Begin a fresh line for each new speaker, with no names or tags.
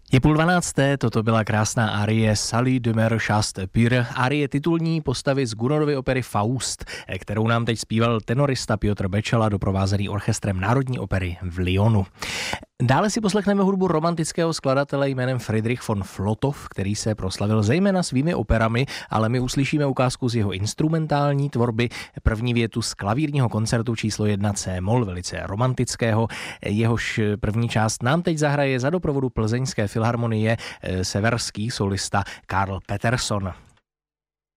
Je 11:30, toto byla krásná arie Salut de mer chaste pure, arie titulní postavy z Gounorovy opery Faust, kterou nám teď zpíval tenorista Piotr Bečela, doprovázený orchestrem Národní opery v Lyonu. Dále si poslechneme hudbu romantického skladatele jménem Friedrich von Flotow, který se proslavil zejména svými operami, ale my uslyšíme ukázku z jeho instrumentální tvorby, první větu z klavírního koncertu číslo 1 C-moll, velice romantického. Jehož první část nám teď zahraje za doprovodu Plzeňské filharmonie severský solista Karl Peterson.